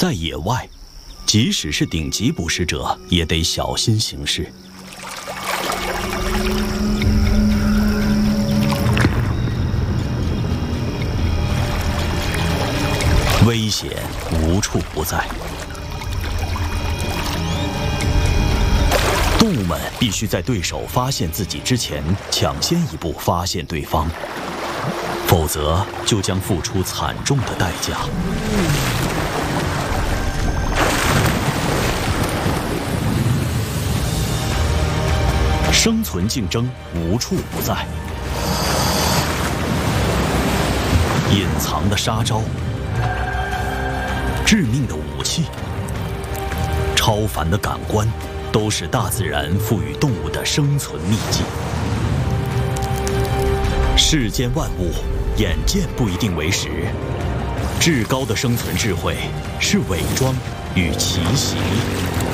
在野外，即使是顶级捕食者，也得小心行事。危险无处不在，动物们必须在对手发现自己之前，抢先一步发现对方，否则就将付出惨重的代价。生存竞争无处不在，隐藏的杀招，致命的武器，超凡的感官，都是大自然赋予动物的生存秘籍。世间万物，眼见不一定为实，至高的生存智慧是伪装与奇袭。